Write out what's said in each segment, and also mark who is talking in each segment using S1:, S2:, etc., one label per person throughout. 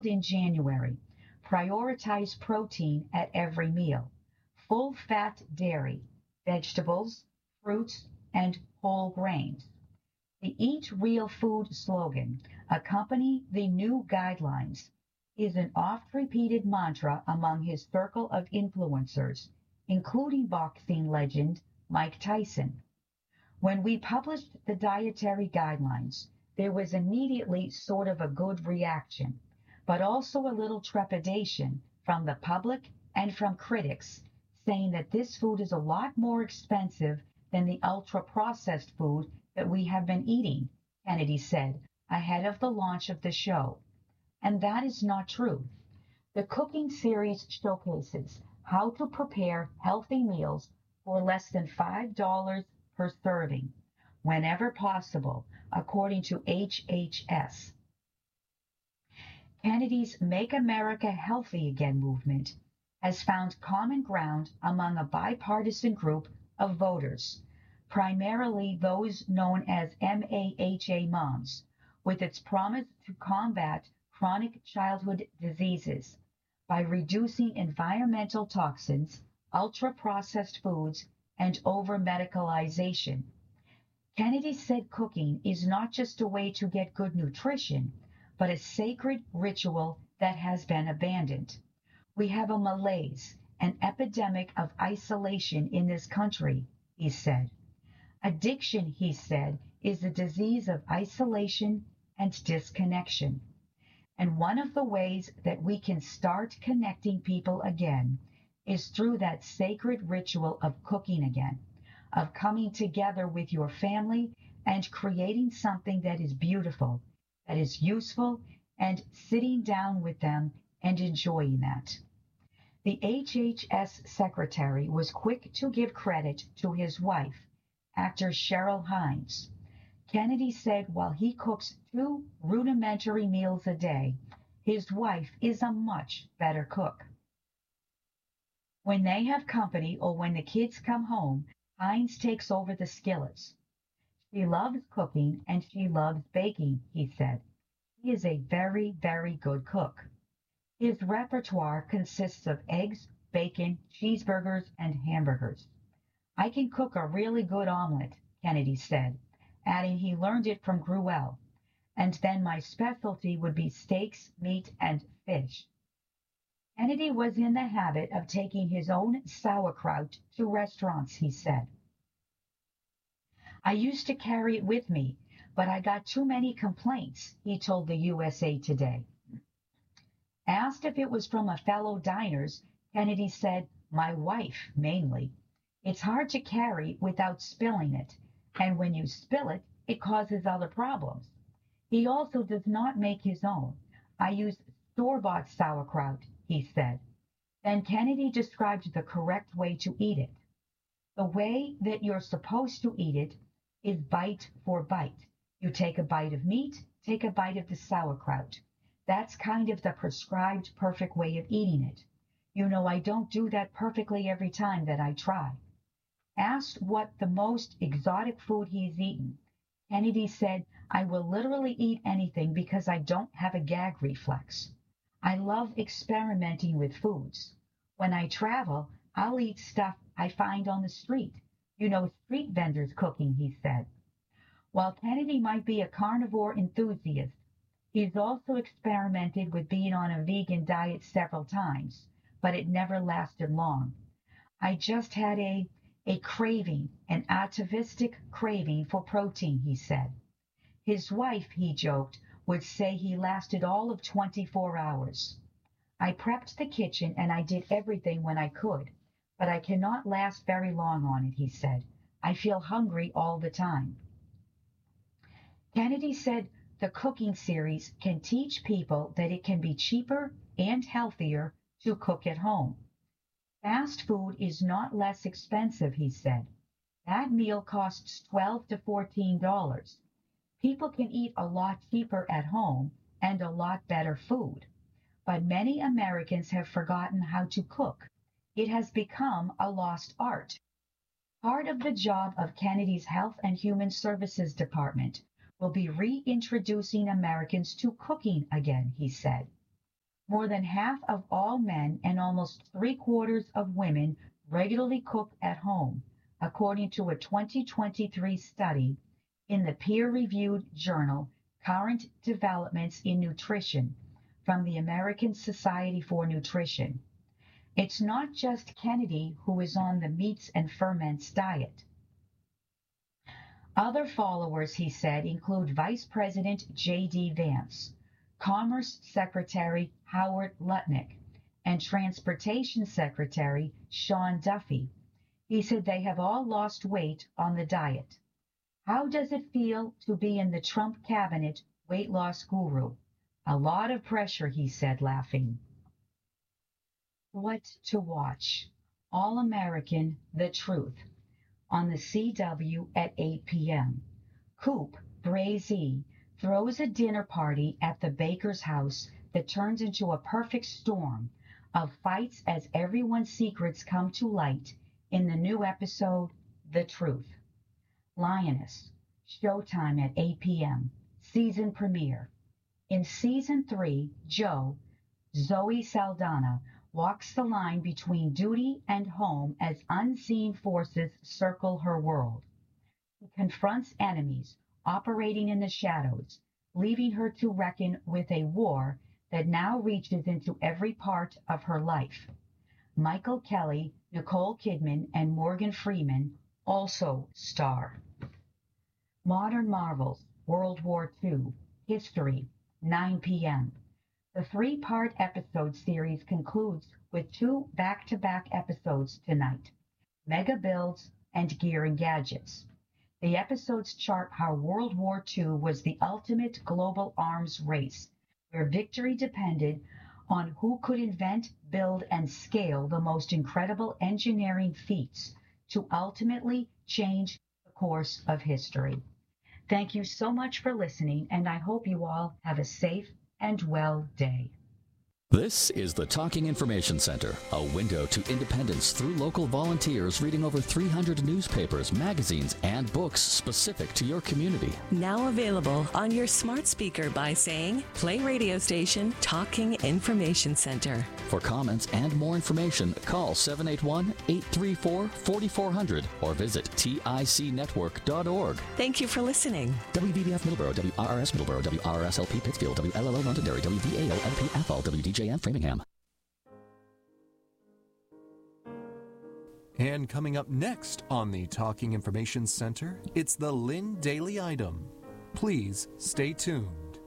S1: in January. Prioritize protein at every meal. Full fat dairy, vegetables, fruits, and whole grains. The Eat Real Food slogan, accompany the new guidelines, is an oft repeated mantra among his circle of influencers, including boxing legend Mike Tyson. When we published the dietary guidelines, there was immediately sort of a good reaction, but also a little trepidation from the public and from critics, saying that this food is a lot more expensive than the ultra processed food that we have been eating, Kennedy said ahead of the launch of the show. And that is not true. The cooking series showcases how to prepare healthy meals for less than $5 per serving, whenever possible, according to HHS. Kennedy's Make America Healthy Again movement has found common ground among a bipartisan group of voters, primarily those known as MAHA moms, with its promise to combat chronic childhood diseases by reducing environmental toxins, ultra-processed foods, and over-medicalization. Kennedy said cooking is not just a way to get good nutrition, but a sacred ritual that has been abandoned. We have a malaise, an epidemic of isolation in this country, he said. Addiction, he said, is a disease of isolation and disconnection. And one of the ways that we can start connecting people again is through that sacred ritual of cooking again, of coming together with your family and creating something that is beautiful, that is useful, and sitting down with them and enjoying that. The HHS secretary was quick to give credit to his wife, actor Cheryl Hines. Kennedy said while he cooks 2 rudimentary meals a day, his wife is a much better cook. When they have company or when the kids come home, Hines takes over the skillets. She loves cooking and she loves baking, he said. He is a very, very good cook. His repertoire consists of eggs, bacon, cheeseburgers, and hamburgers. I can cook a really good omelet, Kennedy said, adding he learned it from Gruelle. And then my specialty would be steaks, meat, and fish. Kennedy was in the habit of taking his own sauerkraut to restaurants, he said. I used to carry it with me, but I got too many complaints, he told the USA Today. Asked if it was from a fellow diners, Kennedy said, my wife, mainly. It's hard to carry without spilling it, and when you spill it, it causes other problems. He also does not make his own. I use store-bought sauerkraut, he said. Then Kennedy described the correct way to eat it. The way that you're supposed to eat it is bite for bite. You take a bite of meat, take a bite of the sauerkraut. That's kind of the prescribed perfect way of eating it. You know, I don't do that perfectly every time that I try. Asked what the most exotic food he's eaten, Kennedy said, I will literally eat anything because I don't have a gag reflex. I love experimenting with foods. When I travel, I'll eat stuff I find on the street. You know, street vendors cooking, he said. While Kennedy might be a carnivore enthusiast, he's also experimented with being on a vegan diet several times, but it never lasted long. I just had a craving, an atavistic craving for protein, he said. His wife, he joked, would say he lasted all of 24 hours. I prepped the kitchen and I did everything when I could, but I cannot last very long on it, he said. I feel hungry all the time. Kennedy said the cooking series can teach people that it can be cheaper and healthier to cook at home. Fast food is not less expensive, he said. That meal costs $12 to $14. People can eat a lot cheaper at home and a lot better food. But many Americans have forgotten how to cook. It has become a lost art. Part of the job of Kennedy's Health and Human Services Department will be reintroducing Americans to cooking again, he said. More than half of all men and almost three-quarters of women regularly cook at home, according to a 2023 study in the peer-reviewed journal Current Developments in Nutrition from the American Society for Nutrition. It's not just Kennedy who is on the meats and ferments diet. Other followers, he said, include Vice President J.D. Vance, Commerce Secretary Howard Lutnick, and Transportation Secretary Sean Duffy. He said they have all lost weight on the diet. How does it feel to be in the Trump cabinet, weight loss guru? A lot of pressure, he said, laughing. What to watch? All American, The Truth, on the CW at 8 p.m. Coop Brazee throws a dinner party at the baker's house that turns into a perfect storm of fights as everyone's secrets come to light in the new episode, The Truth. Lioness, Showtime at 8 p.m., season premiere. In season 3, Zoe Saldana, walks the line between duty and home as unseen forces circle her world. She confronts enemies operating in the shadows, leaving her to reckon with a war that now reaches into every part of her life. Michael Kelly, Nicole Kidman, and Morgan Freeman also star. Modern Marvels, World War II, History, 9 p.m. The three-part episode series concludes with 2 back-to-back episodes tonight, Mega Builds and Gear and Gadgets. The episodes chart how World War II was the ultimate global arms race, where victory depended on who could invent, build, and scale the most incredible engineering feats to ultimately change the course of history. Thank you so much for listening, and I hope you all have a safe and well day.
S2: This is the Talking Information Center, a window to independence through local volunteers reading over 300 newspapers, magazines, and books specific to your community.
S3: Now available on your smart speaker by saying, play radio station Talking Information Center.
S2: For comments and more information, call 781-834-4400 or visit ticnetwork.org.
S3: Thank you for listening.
S2: WBBF Middleborough, WRRS Middleborough, WRRS-LP Pittsfield, WLLO Londonderry, WVAO-LP-FL, WDJM Framingham.
S4: And coming up next on the Talking Information Center, it's the Lynn Daily Item. Please stay tuned.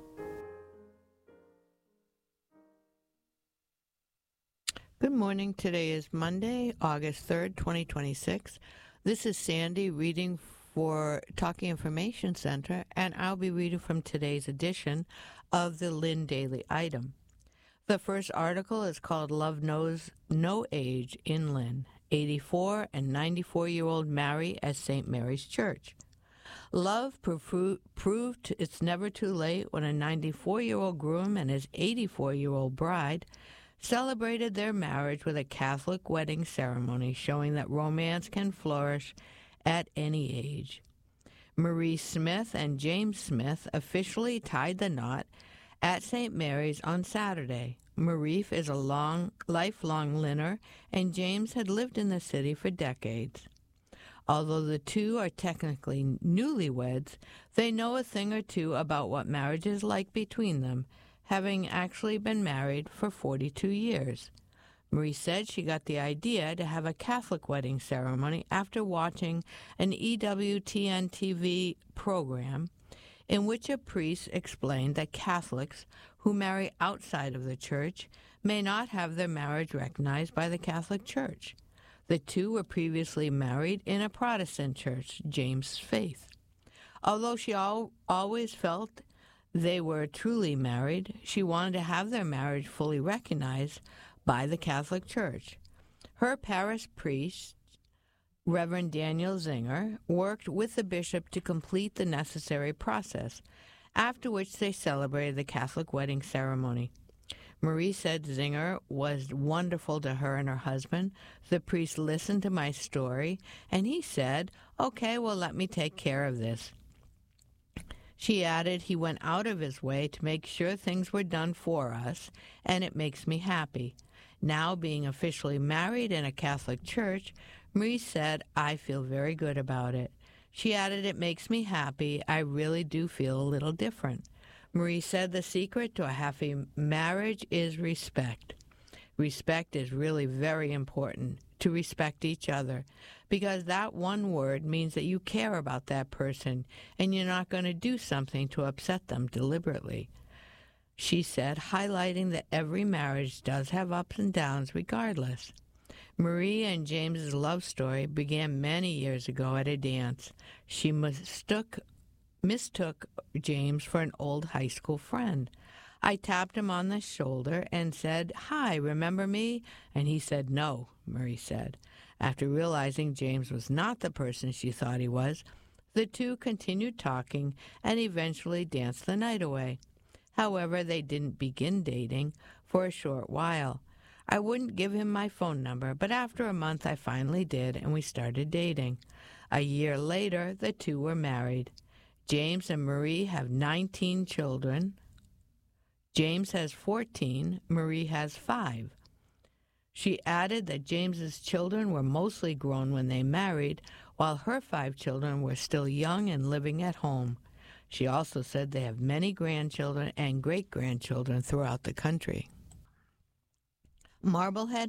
S5: Good morning. Today is Monday, August 3rd, 2026. This is Sandy reading for Talking Information Center, and I'll be reading from today's edition of the Lynn Daily Item. The first article is called Love Knows No Age in Lynn. 84 and 94-year-old marry at St. Mary's Church. Love proved it's never too late when a 94-year-old groom and his 84-year-old bride celebrated their marriage with a Catholic wedding ceremony showing that romance can flourish at any age. Marie Smith and James Smith officially tied the knot at St. Mary's on Saturday. Marie is a lifelong Lynner, and James had lived in the city for decades. Although the two are technically newlyweds, they know a thing or two about what marriage is like between them, having actually been married for 42 years. Marie said she got the idea to have a Catholic wedding ceremony after watching an EWTN TV program in which a priest explained that Catholics who marry outside of the church may not have their marriage recognized by the Catholic Church. The two were previously married in a Protestant church, James' faith. Although she always felt they were truly married, she wanted to have their marriage fully recognized by the Catholic Church. Her parish priest, Reverend Daniel Zinger, worked with the bishop to complete the necessary process, after which they celebrated the Catholic wedding ceremony. Marie said Zinger was wonderful to her and her husband. The priest listened to my story, and he said, "Okay, well, let me take care of this." She added he went out of his way to make sure things were done for us, and it makes me happy. Now, being officially married in a Catholic church, Marie said, I feel very good about it. She added, it makes me happy. I really do feel a little different. Marie said the secret to a happy marriage is respect. Respect is really very important, to respect each other, because that one word means that you care about that person and you're not going to do something to upset them deliberately. She said, highlighting that every marriage does have ups and downs regardless. Marie and James's love story began many years ago at a dance. She mistook James for an old high school friend. I tapped him on the shoulder and said, hi, remember me? And he said, no, Marie said. After realizing James was not the person she thought he was, the two continued talking and eventually danced the night away. However, they didn't begin dating for a short while. I wouldn't give him my phone number, but after a month I finally did, and we started dating. A year later, the two were married. James and Marie have 19 children. James has 14, Marie has 5. She added that James's children were mostly grown when they married, while her 5 children were still young and living at home. She also said they have many grandchildren and great-grandchildren throughout the country. Marblehead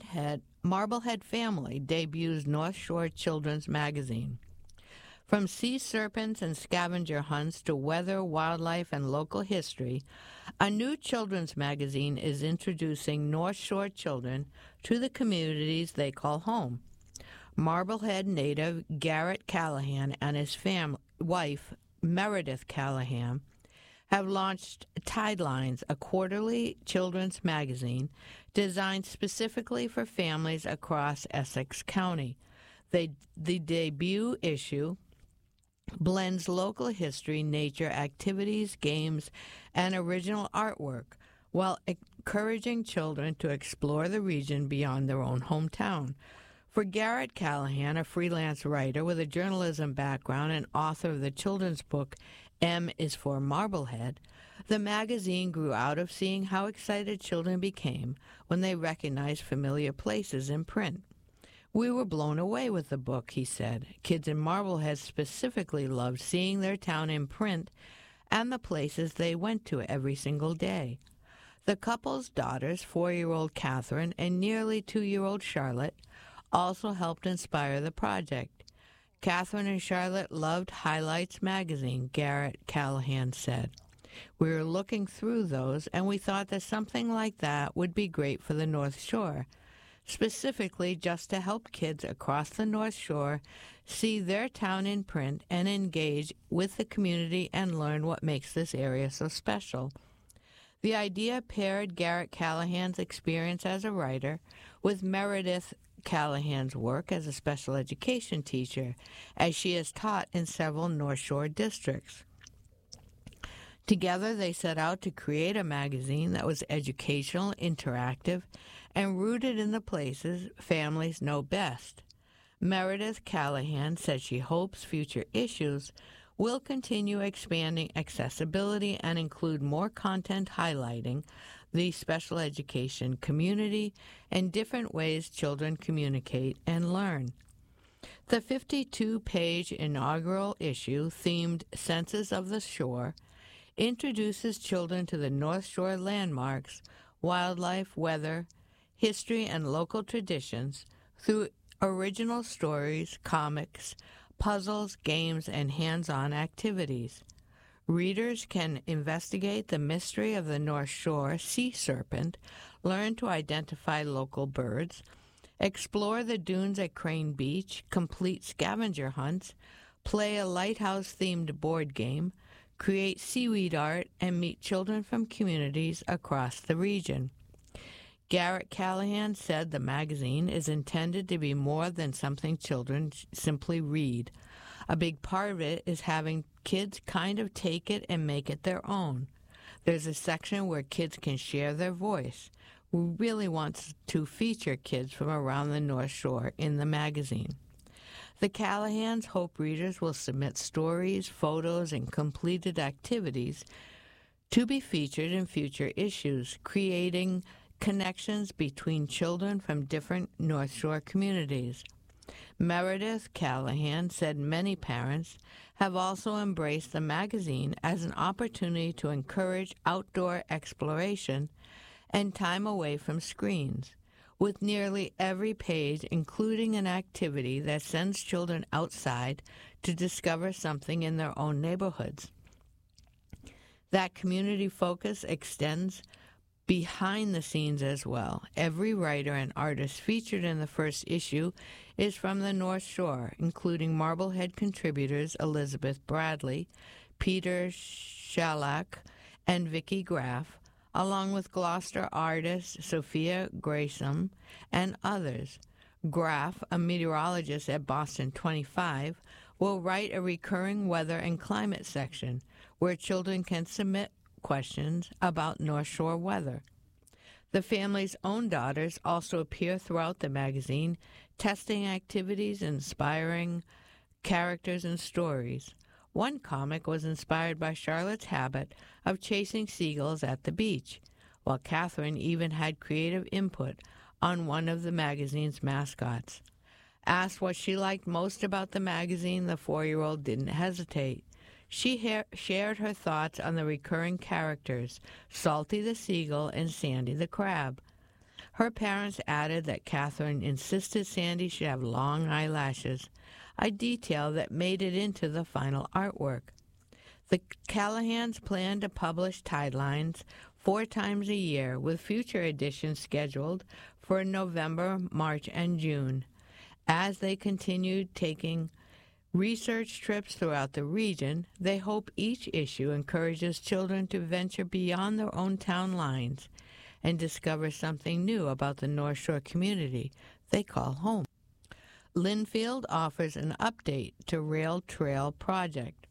S5: Family debuts North Shore Children's Magazine. From sea serpents and scavenger hunts to weather, wildlife, and local history, a new children's magazine is introducing North Shore children to the communities they call home. Marblehead native Garrett Callahan and his wife, Meredith Callahan, have launched Tidelines, a quarterly children's magazine designed specifically for families across Essex County. The debut issue blends local history, nature, activities, games, and original artwork, while encouraging children to explore the region beyond their own hometown. For Garrett Callahan, a freelance writer with a journalism background and author of the children's book M is for Marblehead, the magazine grew out of seeing how excited children became when they recognized familiar places in print. We were blown away with the book, he said. Kids in Marblehead specifically loved seeing their town in print and the places they went to every single day. The couple's daughters, 4-year-old Catherine and nearly 2-year-old Charlotte, also helped inspire the project. Catherine and Charlotte loved Highlights magazine, Garrett Callahan said. We were looking through those, and we thought that something like that would be great for the North Shore, specifically just to help kids across the North Shore see their town in print and engage with the community and learn what makes this area so special. The idea paired Garrett Callahan's experience as a writer with Meredith Callahan's work as a special education teacher, as she has taught in several North Shore districts. Together, they set out to create a magazine that was educational, interactive, and rooted in the places families know best. Meredith Callahan said she hopes future issues will continue expanding accessibility and include more content highlighting the special education community and different ways children communicate and learn. The 52-page inaugural issue, themed Senses of the Shore, introduces children to the North Shore landmarks, wildlife, weather, history, and local traditions through original stories, comics, puzzles, games, and hands-on activities. Readers can investigate the mystery of the North Shore sea serpent, learn to identify local birds, explore the dunes at Crane Beach, complete scavenger hunts, play a lighthouse-themed board game, create seaweed art, and meet children from communities across the region. Garrett Callahan said the magazine is intended to be more than something children simply read. A big part of it is having kids kind of take it and make it their own. There's a section where kids can share their voice. We really want to feature kids from around the North Shore in the magazine. The Callahans hope readers will submit stories, photos, and completed activities to be featured in future issues, creating connections between children from different North Shore communities. Meredith Callahan said many parents have also embraced the magazine as an opportunity to encourage outdoor exploration and time away from screens, with nearly every page including an activity that sends children outside to discover something in their own neighborhoods. That community focus extends behind the scenes as well. Every writer and artist featured in the first issue is from the North Shore, including Marblehead contributors Elizabeth Bradley, Peter Shalak, and Vicki Graff, along with Gloucester artist Sophia Grayson and others. Graff, a meteorologist at Boston 25, will write a recurring weather and climate section where children can submit questions about North Shore weather. The family's own daughters also appear throughout the magazine, testing activities, inspiring characters and stories. One comic was inspired by Charlotte's habit of chasing seagulls at the beach, while Catherine even had creative input on one of the magazine's mascots. Asked what she liked most about the magazine, the 4-year-old didn't hesitate. She shared her thoughts on the recurring characters, Salty the seagull and Sandy the crab. Her parents added that Catherine insisted Sandy should have long eyelashes, a detail that made it into the final artwork. The Callahans plan to publish Tidelines 4 times a year, with future editions scheduled for November, March, and June. As they continue taking research trips throughout the region, they hope each issue encourages children to venture beyond their own town lines and discover something new about the North Shore community they call home. Linfield offers an update to Rail Trail Project.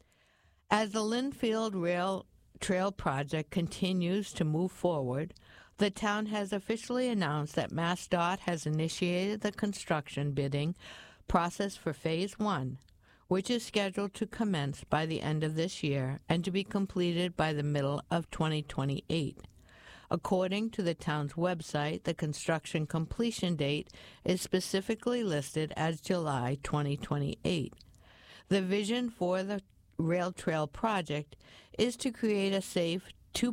S5: As the Linfield Rail Trail Project continues to move forward, the town has officially announced that MassDOT has initiated the construction bidding process for Phase 1, which is scheduled to commence by the end of this year and to be completed by the middle of 2028. According to the town's website, the construction completion date is specifically listed as July 2028. The vision for the Rail Trail project is to create a safe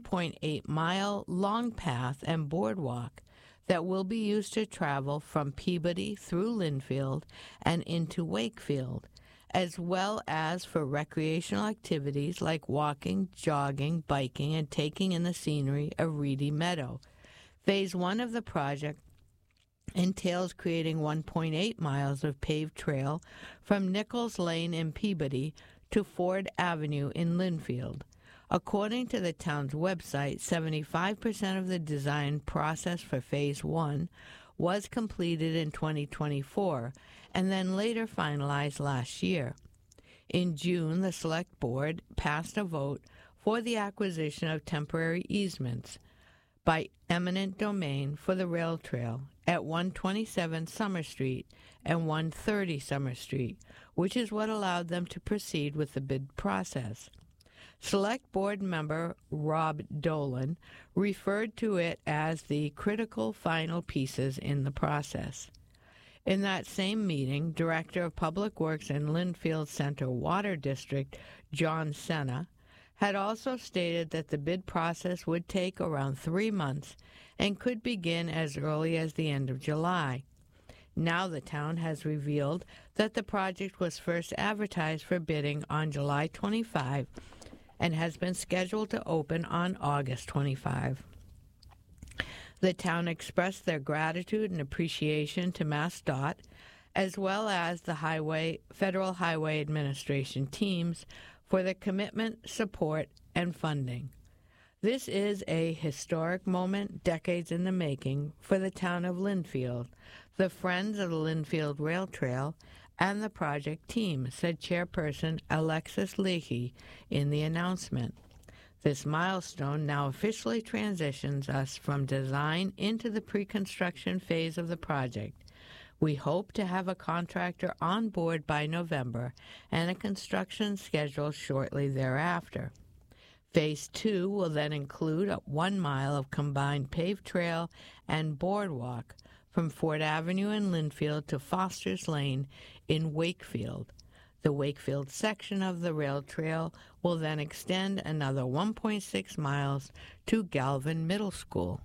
S5: 2.8-mile long path and boardwalk that will be used to travel from Peabody through Linfield and into Wakefield, as well as for recreational activities like walking, jogging, biking, and taking in the scenery of Reedy Meadow. Phase 1 of the project entails creating 1.8 miles of paved trail from Nichols Lane in Peabody to Ford Avenue in Linfield. According to the town's website, 75% of the design process for Phase 1 was completed in 2024 and then later finalized last year. In June, the Select Board passed a vote for the acquisition of temporary easements by eminent domain for the rail trail at 127 Summer Street and 130 Summer Street, which is what allowed them to proceed with the bid process. Select Board member Rob Dolan referred to it as the critical final pieces in the process. In that same meeting, Director of Public Works in Linfield Center Water District, John Senna, had also stated that the bid process would take around 3 months and could begin as early as the end of July. Now the town has revealed that the project was first advertised for bidding on July 25 and has been scheduled to open on August 25. The town expressed their gratitude and appreciation to MassDOT, as well as the Federal Highway Administration teams for their commitment, support, and funding. This is a historic moment, decades in the making, for the town of Linfield, the Friends of the Linfield Rail Trail, and the project team, said Chairperson Alexis Leahy in the announcement. This milestone now officially transitions us from design into the pre-construction phase of the project, We hope to have a contractor on board by November and a construction schedule shortly thereafter. Phase 2 will then include a 1 mile of combined paved trail and boardwalk from Fort Avenue in Linfield to Foster's Lane in Wakefield. The Wakefield section of the rail trail will then extend another 1.6 miles to Galvin Middle School.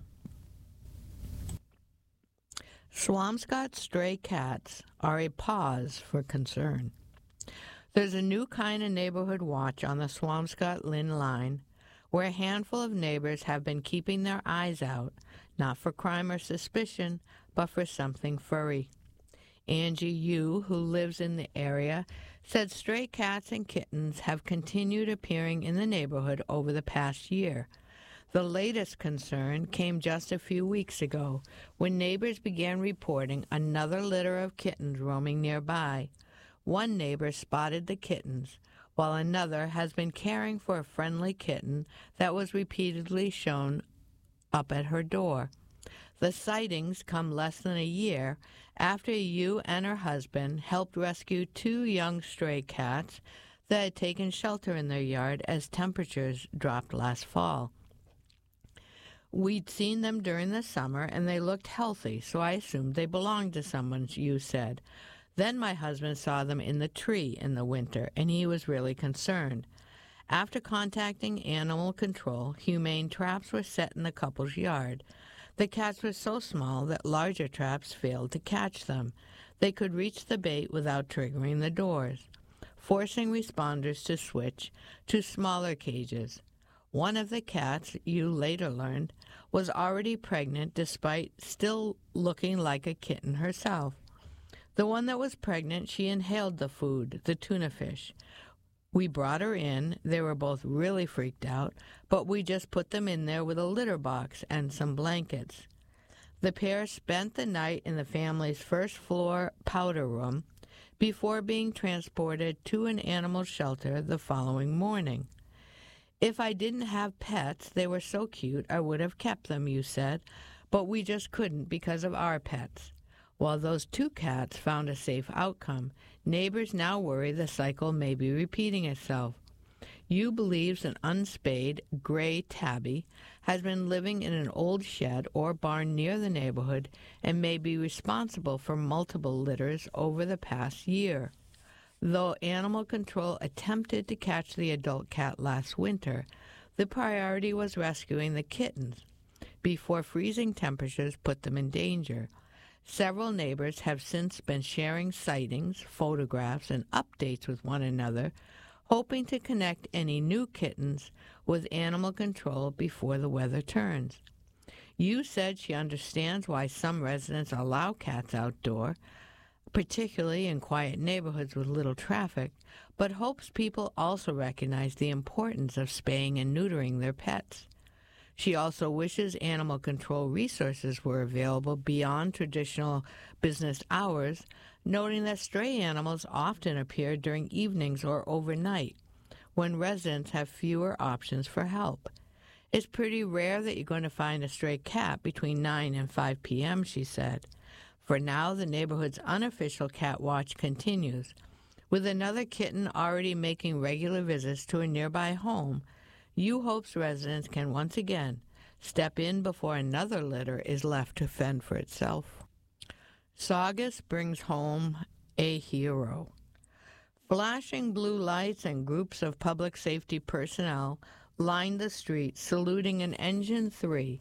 S5: Swampscott stray cats are a pause for concern. There's a new kind of neighborhood watch on the Swampscott-Lynn line where a handful of neighbors have been keeping their eyes out, not for crime or suspicion, but for something furry. Angie Yu, who lives in the area, said stray cats and kittens have continued appearing in the neighborhood over the past year. The latest concern came just a few weeks ago when neighbors began reporting another litter of kittens roaming nearby. One neighbor spotted the kittens, while another has been caring for a friendly kitten that was repeatedly shown up at her door. The sightings come less than a year after Yu and her husband helped rescue 2 young stray cats that had taken shelter in their yard as temperatures dropped last fall. We'd seen them during the summer, and they looked healthy, so I assumed they belonged to someone, Yu said. Then my husband saw them in the tree in the winter, and he was really concerned. After contacting animal control, humane traps were set in the couple's yard. The cats were so small that larger traps failed to catch them. They could reach the bait without triggering the doors, forcing responders to switch to smaller cages. One of the cats, you later learned, was already pregnant despite still looking like a kitten herself. The one that was pregnant, she inhaled the food, the tuna fish. We brought her in. They were both really freaked out, but we just put them in there with a litter box and some blankets. The pair spent the night in the family's first-floor powder room before being transported to an animal shelter the following morning. If I didn't have pets, they were so cute I would have kept them, you said, but we just couldn't because of our pets. While those 2 cats found a safe outcome, neighbors now worry the cycle may be repeating itself. You believes an unspayed gray tabby has been living in an old shed or barn near the neighborhood and may be responsible for multiple litters over the past year. Though animal control attempted to catch the adult cat last winter, the priority was rescuing the kittens before freezing temperatures put them in danger. Several neighbors have since been sharing sightings, photographs, and updates with one another, hoping to connect any new kittens with animal control before the weather turns. Yu said she understands why some residents allow cats outdoor, particularly in quiet neighborhoods with little traffic, but hopes people also recognize the importance of spaying and neutering their pets. She also wishes animal control resources were available beyond traditional business hours, noting that stray animals often appear during evenings or overnight, when residents have fewer options for help. It's pretty rare that you're going to find a stray cat between 9 and 5 p.m., she said. For now, the neighborhood's unofficial cat watch continues, with another kitten already making regular visits to a nearby home. Yu hopes residents can once again step in before another litter is left to fend for itself. Saugus brings home a hero. Flashing blue lights and groups of public safety personnel lined the street saluting an Engine 3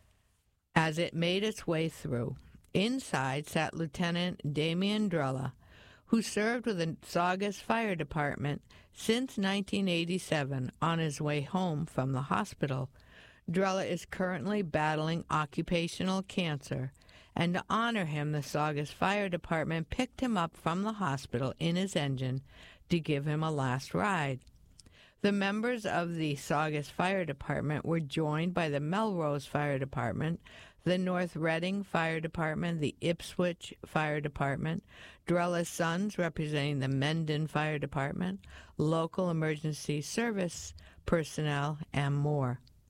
S5: as it made its way through. Inside sat Lieutenant Damian Drella, who served with the Saugus Fire Department since 1987 on his way home from the hospital. Drella is currently battling occupational cancer, and to honor him, the Saugus Fire Department picked him up from the hospital in his engine to give him a last ride. The members of the Saugus Fire Department were joined by the Melrose Fire Department, the North Reading Fire Department, the Ipswich Fire Department, Drella's sons representing the Mendon Fire Department, local emergency service personnel, and more.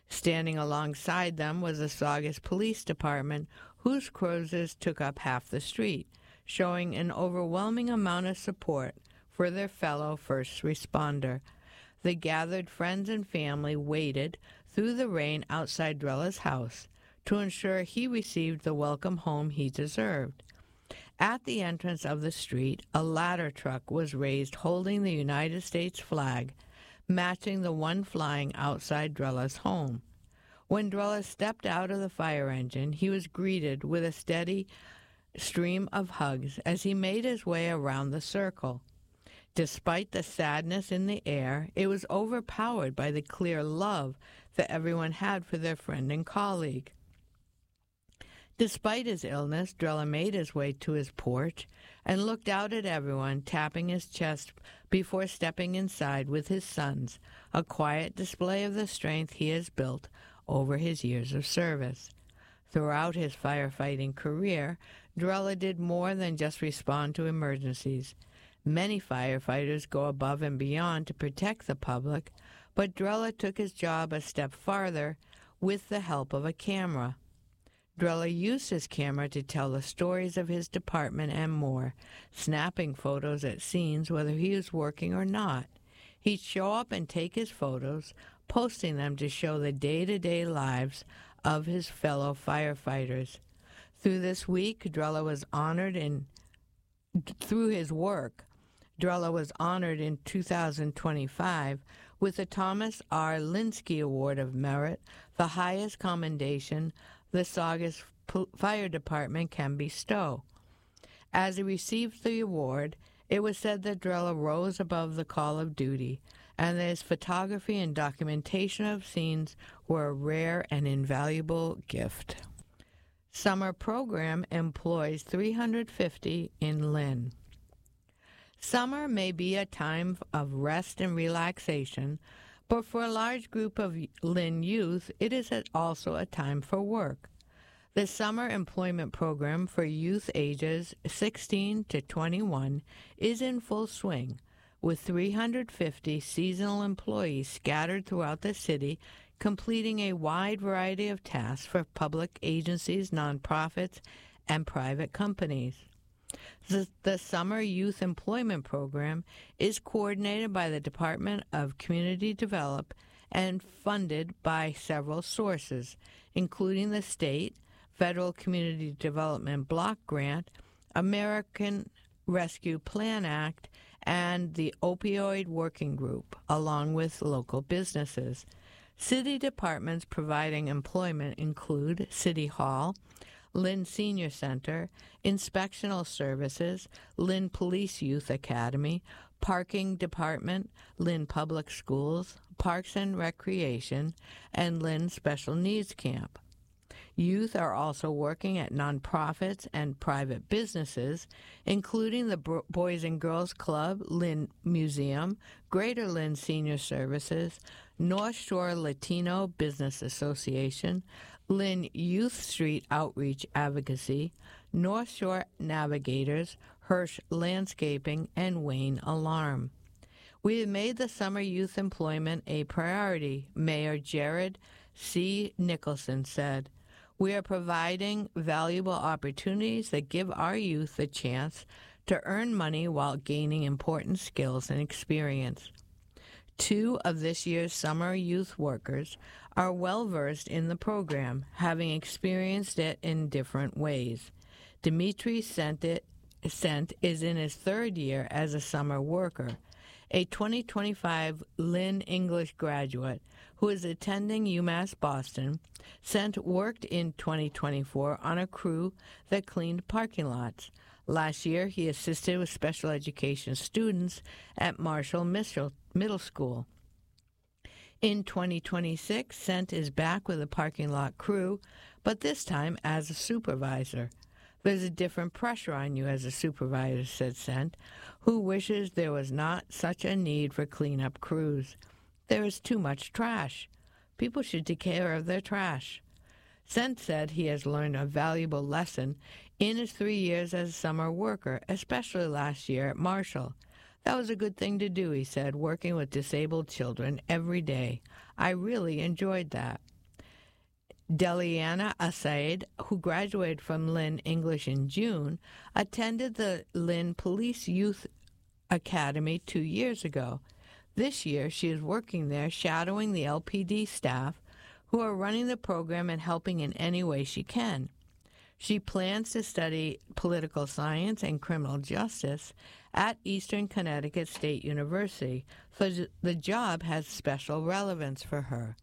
S5: Standing alongside them was the Saugus Police Department, whose cruisers took up half the street, showing an overwhelming amount of support for their fellow first responder. The gathered friends and family waited through the rain outside Drella's house to ensure he received the welcome home he deserved. At the entrance of the street, a ladder truck was raised holding the United States flag, matching the one flying outside Drella's home. When Drella stepped out of the fire engine, he was greeted with a steady stream of hugs as he made his way around the circle. Despite the sadness in the air, it was overpowered by the clear love that everyone had for their friend and colleague. Despite his illness, Drella made his way to his porch and looked out at everyone, tapping his chest before stepping inside with his sons, a quiet display of the strength he has built over his years of service. Throughout his firefighting career, Drella did more than just respond to emergencies. Many firefighters go above and beyond to protect the public, but Drella took his job a step farther with the help of a camera. Drella used his camera to tell the stories of his department and more, snapping photos at scenes whether he was working or not. He'd show up and take his photos, posting them to show the day-to-day lives of his fellow firefighters. Through this week, through his work, Drella was honored in 2025 with the Thomas R. Linsky Award of Merit, the highest commendation the Saugus Fire Department can bestow. As he received the award, it was said that Drella rose above the call of duty, and that his photography and documentation of scenes were a rare and invaluable gift. Summer program employs 350 in Lynn. Summer may be a time of rest and relaxation, but for a large group of Lynn youth, it is also a time for work. The Summer Employment Program for youth ages 16 to 21 is in full swing, with 350 seasonal employees scattered throughout the city, completing a wide variety of tasks for public agencies, nonprofits, and private companies. The Summer Youth Employment Program is coordinated by the Department of Community Development and funded by several sources, including the state, Federal Community Development Block Grant, American Rescue Plan Act, and the Opioid Working Group, along with local businesses. City departments providing employment include City Hall, Lynn Senior Center, Inspectional Services, Lynn Police Youth Academy, Parking Department, Lynn Public Schools, Parks and Recreation, and Lynn Special Needs Camp. Youth are also working at nonprofits and private businesses, including the Boys and Girls Club, Lynn Museum, Greater Lynn Senior Services, North Shore Latino Business Association, Lynn Youth Street Outreach Advocacy, North Shore Navigators, Hirsch Landscaping, and Wayne Alarm. We have made the summer youth employment a priority, Mayor Jared C. Nicholson said. We are providing valuable opportunities that give our youth the chance to earn money while gaining important skills and experience. 2 of this year's summer youth workers are well-versed in the program, having experienced it in different ways. Dimitri Sent is in his 3rd year as a summer worker. A 2025 Lynn English graduate who is attending UMass Boston, Sent worked in 2024 on a crew that cleaned parking lots. Last year, he assisted with special education students at Marshall Middle School. In 2026, Sent is back with the parking lot crew, but this time as a supervisor. There's a different pressure on you as a supervisor, said Sent, who wishes there was not such a need for cleanup crews. There is too much trash. People should take care of their trash. Sent said he has learned a valuable lesson in his 3 years as a summer worker, especially last year at Marshall. That was a good thing to do, he said, working with disabled children every day. I really enjoyed that. Deliana Asaid, who graduated from Lynn English in June, attended the Lynn Police Youth Academy 2 years ago. This year, she is working there shadowing the LPD staff who are running the program and helping in any way she can. She plans to study political science and criminal justice at Eastern Connecticut State University, so the job has special relevance for her.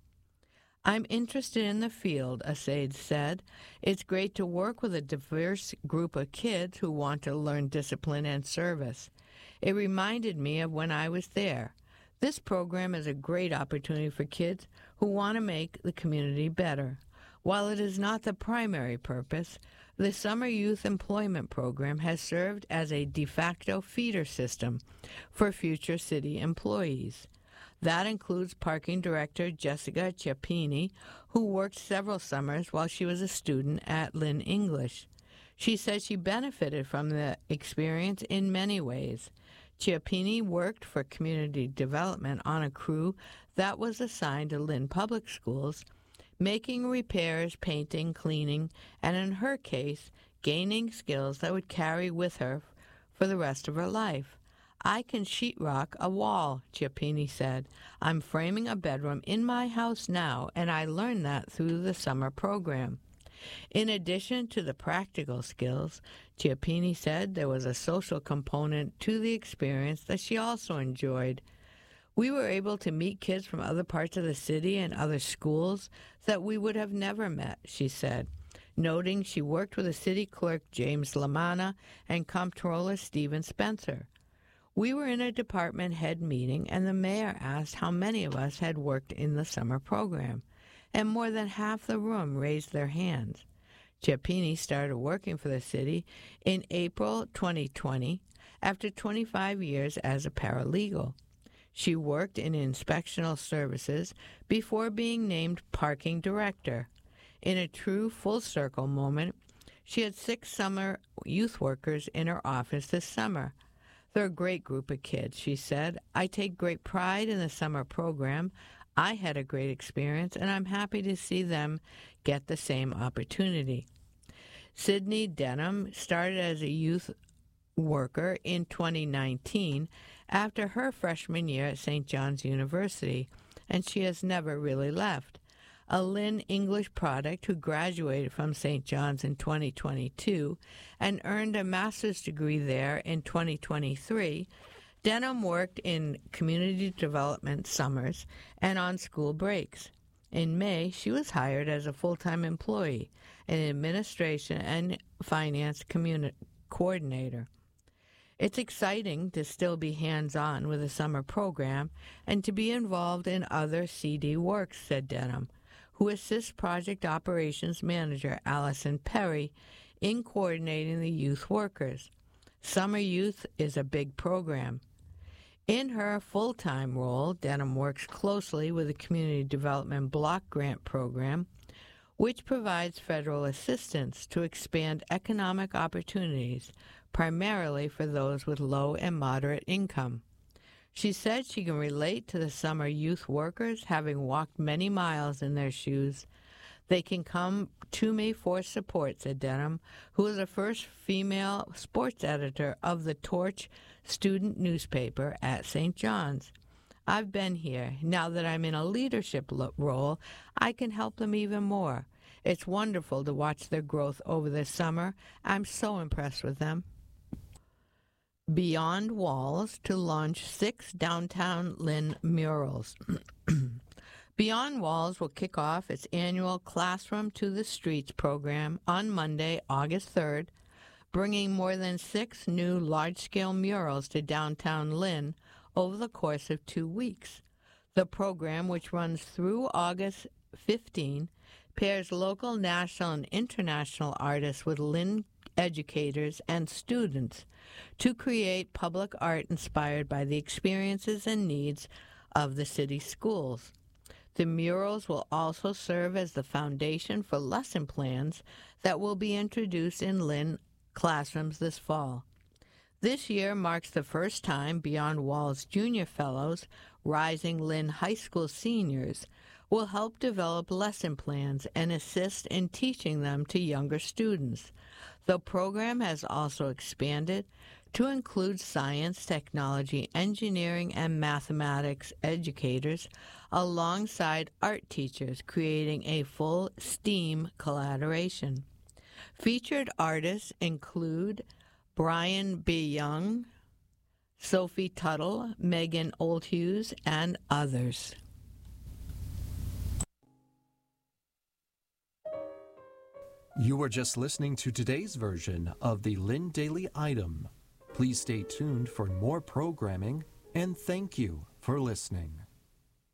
S5: I'm interested in the field, Asaid said. It's great to work with a diverse group of kids who want to learn discipline and service. It reminded me of when I was there. This program is a great opportunity for kids who want to make the community better. While it is not the primary purpose, the Summer Youth Employment Program has served as a de facto feeder system for future city employees. That includes Parking Director Jessica Chiappini, who worked several summers while she was a student at Lynn English. She said she benefited from the experience in many ways. Chiappini worked for community development on a crew that was assigned to Lynn Public Schools, making repairs, painting, cleaning, and in her case, gaining skills that would carry with her for the rest of her life. I can sheetrock a wall, Chiappini said. I'm framing a bedroom in my house now, and I learned that through the summer program. In addition to the practical skills, Chiappini said there was a social component to the experience that she also enjoyed. We were able to meet kids from other parts of the city and other schools that we would have never met, she said, noting she worked with the city clerk James Lamanna and comptroller Stephen Spencer. We were in a department head meeting, and the mayor asked how many of us had worked in the summer program, and more than half the room raised their hands. Chiappini started working for the city in April 2020 after 25 years as a paralegal. She worked in inspectional services before being named parking director. In a true full-circle moment, she had 6 summer youth workers in her office this summer. They're a great group of kids, she said. I take great pride in the summer program. I had a great experience, and I'm happy to see them get the same opportunity. Sydney Denham started as a youth worker in 2019 after her freshman year at St. John's University, and she has never really left. A Lynn English product who graduated from St. John's in 2022 and earned a master's degree there in 2023, Denham worked in community development summers and on school breaks. In May, she was hired as a full-time employee, an administration and finance coordinator. It's exciting to still be hands-on with the summer program and to be involved in other CD works, said Denham, who assists Project Operations Manager Allison Perry in coordinating the youth workers. Summer Youth is a big program. In her full-time role, Denham works closely with the Community Development Block Grant Program, which provides federal assistance to expand economic opportunities, primarily for those with low and moderate income. She said she can relate to the summer youth workers, having walked many miles in their shoes. They can come to me for support, said Denham, who is the first female sports editor of the Torch student newspaper at St. John's. I've been here. Now that I'm in a leadership role, I can help them even more. It's wonderful to watch their growth over the summer. I'm so impressed with them. Beyond Walls to launch 6 downtown Lynn murals. Beyond Walls will kick off its annual Classroom to the Streets program on Monday, August 3rd, bringing more than 6 new large-scale murals to downtown Lynn over the course of 2 weeks. The program, which runs through August 15, pairs local, national, and international artists with Lynn educators and students to create public art inspired by the experiences and needs of the city schools. The murals will also serve as the foundation for lesson plans that will be introduced in Lynn classrooms this fall. This year marks the first time Beyond Walls Junior Fellows, Rising Lynn High School seniors, will help develop lesson plans and assist in teaching them to younger students. The program has also expanded to include science, technology, engineering, and mathematics educators alongside art teachers, creating a full STEAM collaboration. Featured artists include Brian B. Young, Sophie Tuttle, Megan Oldhughes, and others.
S4: You were just listening to today's version of the Lynn Daily Item. Please stay tuned for more programming, and thank you for listening.